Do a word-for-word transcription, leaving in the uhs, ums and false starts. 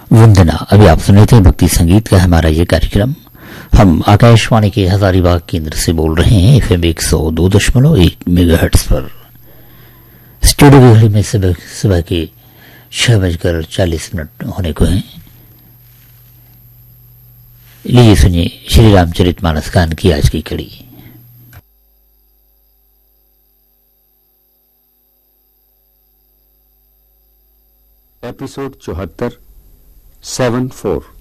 वंदना। अभी आप सुन रहे थे भक्ति संगीत का हमारा ये कार्यक्रम। हम आकाशवाणी के हजारीबाग केंद्र से बोल रहे हैं एफ एम एक सौ दो दशमलव एक मेगाहर्ट्ज पर। स्टूडियो की घड़ी में सुबह सुबह के छह बजकर चालीस मिनट होने को हैं। लीजिए सुनिए श्री रामचरितमानस गान की आज की कड़ी। एपिसोड चौहत्तर सेवन फोर।